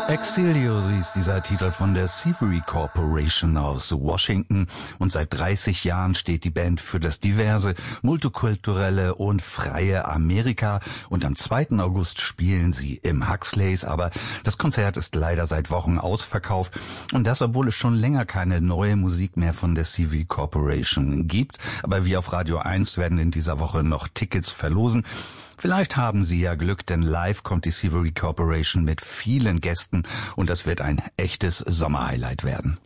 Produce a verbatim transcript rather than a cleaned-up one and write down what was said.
Exilio, so ist dieser Titel von der Severy Corporation aus Washington, und seit dreißig Jahren steht die Band für das diverse, multikulturelle und freie Amerika, und am zweiten August spielen sie im Huxleys, aber das Konzert ist leider seit Wochen ausverkauft, und das, obwohl es schon länger keine neue Musik mehr von der Severy Corporation gibt, aber wir auf Radio eins werden in dieser Woche noch Tickets verlosen. Vielleicht haben Sie ja Glück, denn live kommt die Severy Corporation mit vielen Gästen und das wird ein echtes Sommerhighlight werden.